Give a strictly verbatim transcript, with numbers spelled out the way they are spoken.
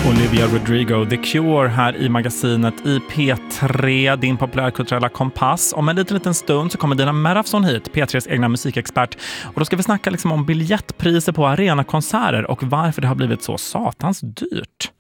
Olivia Rodrigo, The Cure här i magasinet i P tre, din populärkulturella kompass. Om en liten, liten stund så kommer Dina Merafson hit, P tres egna musikexpert. Och då ska vi snacka liksom om biljettpriser på arenakonserter och varför det har blivit så satans dyrt.